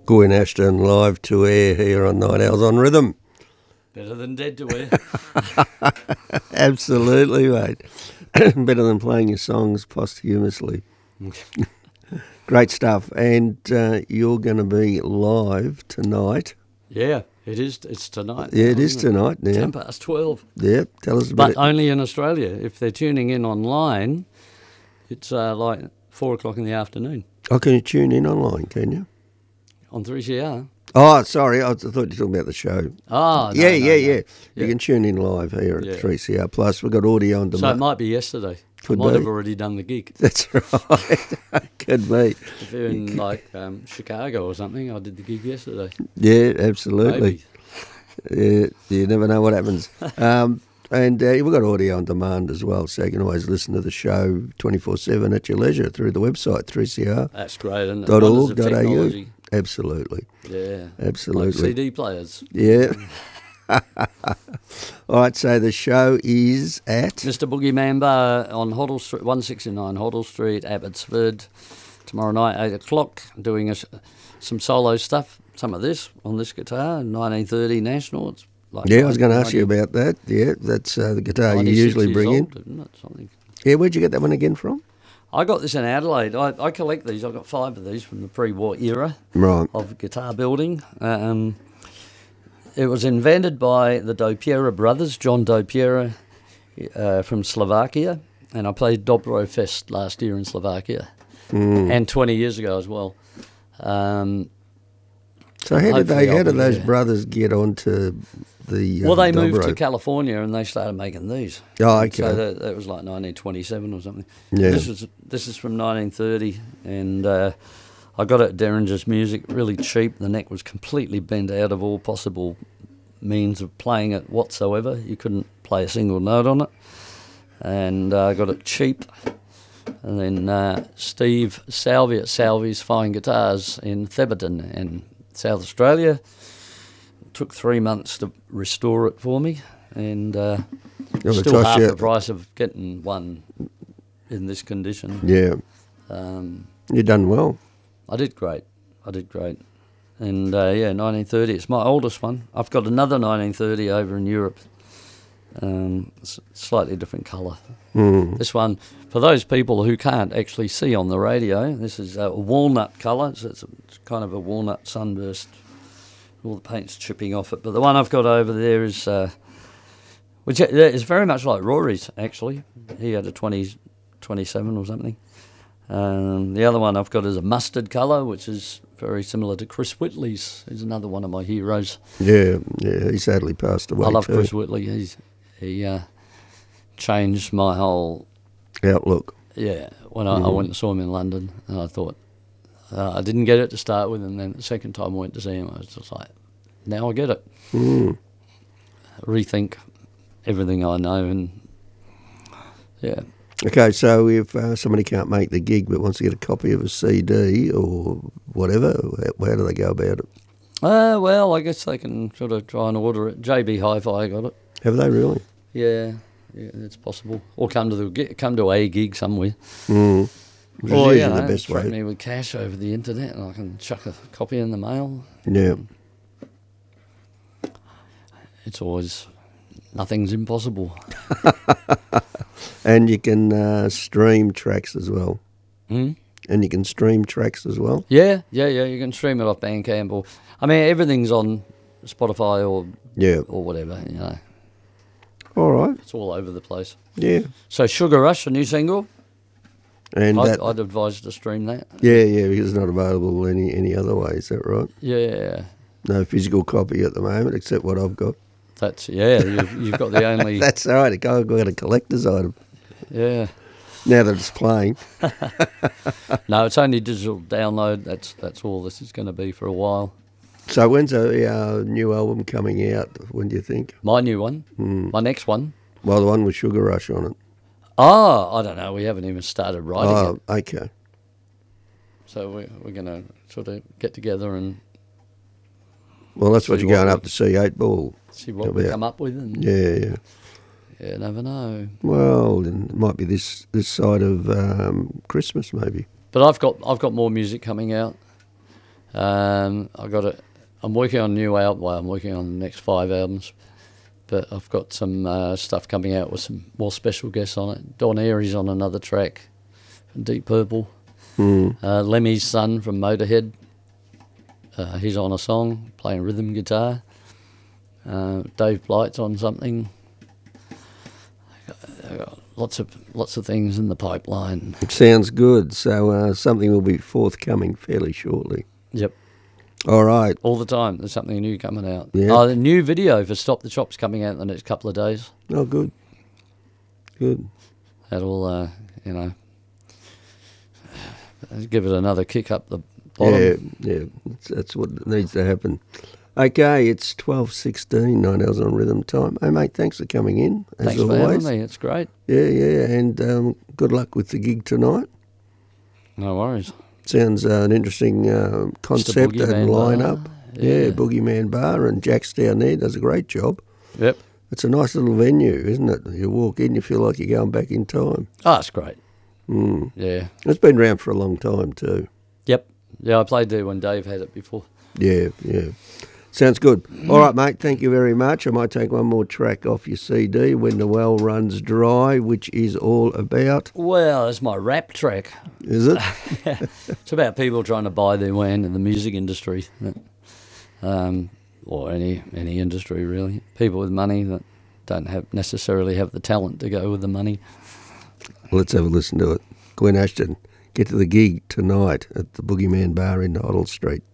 Gwen Ashton live to air here on Night Owls on Rhythm. Better than dead to air. Absolutely, mate. Better than playing your songs posthumously. Great stuff. And you're going to be live tonight. Yeah, it is. It's tonight. Yeah, it is tonight. Yeah. 12. Yeah, tell us about it. But only in Australia. If they're tuning in online, it's like 4 o'clock in the afternoon. Oh, can you tune in online, can you? On 3CR. Oh, sorry, I thought you were talking about the show. Oh, no, yeah. Yeah. You can tune in live here at 3CR Plus. We've got audio on demand. So it might be yesterday. I might have already done the gig. That's right. Could be. If you're in like Chicago or something, I did the gig yesterday. Yeah, absolutely. Maybe. Yeah, you never know what happens. And we've got audio on demand as well, so you can always listen to the show 24/7 at your leisure through the website 3cr. That's great, isn't it? .org.au. Absolutely. Yeah. Absolutely. Like CD players. Yeah. All right, so the show is at Mr. Boogie Mamba on Hoddle Street, 169 Hoddle Street, Abbotsford. Tomorrow night, 8 o'clock, doing some solo stuff. Some of this on this guitar, 1930 National. It's like I was going to ask you about that. Yeah, that's the guitar you usually bring in. Isn't it? Something. Yeah, where'd you get that one again from? I got this in Adelaide. I collect these. I've got 5 of these from the pre-war era of guitar building. It was invented by the Dopiera brothers, John Dopiera from Slovakia, and I played Dobro Fest last year in Slovakia, and 20 years ago as well. So how did those brothers get onto the Well, they Dobro? moved to California and they started making these. Oh, okay. So that was like 1927 or something. Yeah. This is from 1930, and I got it at Derringer's Music, really cheap. The neck was completely bent out of all possible means of playing it whatsoever. You couldn't play a single note on it. And I got it cheap. And then Steve Salvi at Salvi's Fine Guitars in Theberton in South Australia. It took 3 months to restore it for me. And still half the price of getting one in this condition. Yeah. You've done well. I did great. And 1930, it's my oldest one. I've got another 1930 over in Europe. Slightly different colour. This one, for those people who can't actually see on the radio, this is a walnut colour. So it's kind of a walnut sunburst. All the paint's chipping off it. But the one I've got over there is, which is very much like Rory's, actually. He had a 27 or something. The other one I've got is a mustard colour, which is very similar to Chris Whitley's. He's another one of my heroes. Yeah, he sadly passed away. I love Chris Whitley. He changed my whole outlook. Yeah, when I went and saw him in London, and I thought, I didn't get it to start with, and then the second time I went to see him, I was just like, now I get it. Rethink everything I know, and yeah. Okay, so if somebody can't make the gig but wants to get a copy of a CD or whatever, how do they go about it? Well, I guess they can sort of try and order it. JB Hi-Fi got it. Have they really? Yeah, it's possible. Or come to a gig somewhere. Or the best way. Threaten me with cash over the internet, and I can chuck a copy in the mail. Yeah. It's always nothing's impossible. And you can stream tracks as well. And you can stream tracks as well? Yeah. You can stream it off Bandcamp. Or, I mean, everything's on Spotify or whatever, you know. All right. It's all over the place. Yeah. So Sugar Rush, a new single. And I'd advise to stream that. Yeah, because it's not available any other way, is that right? Yeah. No physical copy at the moment, except what I've got. You've got the only... That's all right, I've got a collector's item. Yeah. Now that it's playing. No, it's only digital download. That's all this is going to be for a while. So when's our new album coming out? When do you think? My new one? My next one? Well, the one with Sugar Rush on it. Oh, I don't know. We haven't even started writing it. Oh, okay. So we're going to sort of get together and... Well, that's what you're going up to see 8 Ball. See what we come up with. And Yeah, never know. Well, then it might be this side of Christmas, maybe. But I've got more music coming out. I got it. I'm working on a new album. Well, I'm working on the next 5 albums, but I've got some stuff coming out with some more special guests on it. Don Airey's on another track from Deep Purple. Lemmy's son from Motorhead. He's on a song playing rhythm guitar. Dave Blight's on something. I got lots of things in the pipeline. It sounds good. So something will be forthcoming fairly shortly. Yep. All right. All the time. There's something new coming out. Yeah. The new video for Stop the Chop's coming out in the next couple of days. Oh, good. Good. That'll, give it another kick up the bottom. Yeah. That's what needs to happen. Okay, it's 12:16, 9 hours on Rhythm Time. Hey, mate, thanks for coming in, as Thanks always. for having me. It's great. Yeah, and good luck with the gig tonight. No worries. Sounds an interesting concept and lineup. Yeah. Boogeyman Bar, and Jack's down there does a great job. Yep. It's a nice little venue, isn't it? You walk in, you feel like you're going back in time. Oh, it's great. Mm. Yeah. It's been around for a long time too. Yep. Yeah, I played there when Dave had it before. Yeah. Sounds good. All right, mate, thank you very much. I might take one more track off your CD, When the Well Runs Dry, which is all about... Well, it's my rap track. Is it? It's about people trying to buy their way into the music industry. Or any industry, really. People with money that don't necessarily have the talent to go with the money. Let's have a listen to it. Gwen Ashton, get to the gig tonight at the Boogeyman Bar in Hoddle Street.